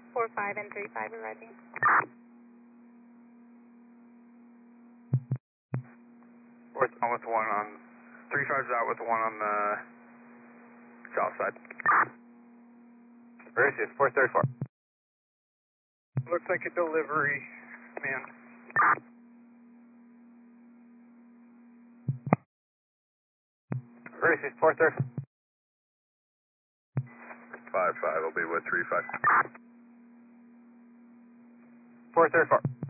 4-5 and 3-5 arriving. 4's on with one on, 3-5's out with one on the south side. Versus 434. Looks like a delivery, man. Versus 434. 5-5 will be with 3-5. 434.